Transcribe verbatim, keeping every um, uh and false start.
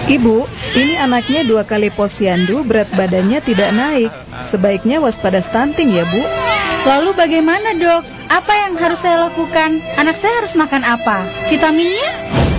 Ibu, ini anaknya dua kali posyandu, berat badannya tidak naik. Sebaiknya waspada stunting ya, Bu. Lalu bagaimana, Dok? Apa yang harus saya lakukan? Anak saya harus makan apa? Vitaminnya?